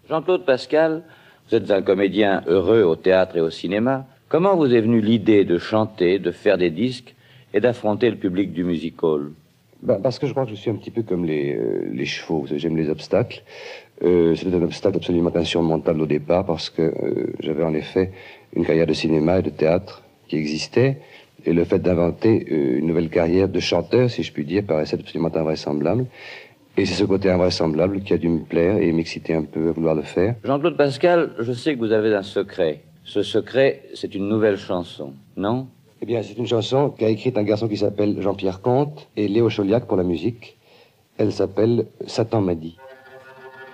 Jean-Claude Pascal, vous êtes un comédien heureux au théâtre et au cinéma. Comment vous est venue l'idée de chanter, de faire des disques et d'affronter le public du music-hall? Parce que je crois que je suis un petit peu comme les chevaux, j'aime les obstacles. C'était un obstacle absolument insurmontable au départ parce que j'avais en effet une carrière de cinéma et de théâtre qui existait. Et le fait d'inventer une nouvelle carrière de chanteur, si je puis dire, paraissait absolument invraisemblable. Et c'est ce côté invraisemblable qui a dû me plaire et m'exciter un peu à vouloir le faire. Jean-Claude Pascal, je sais que vous avez un secret. Ce secret, c'est une nouvelle chanson, non? Eh bien, c'est une chanson qu'a écrite un garçon qui s'appelle Jean-Pierre Comte et Léo Chauliac pour la musique. Elle s'appelle « Satan m'a dit ».